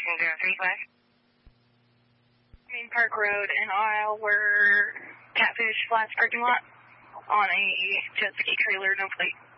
035. Main Park Road and Isle where Catfish Flats parking lot on a jet ski trailer, no plate.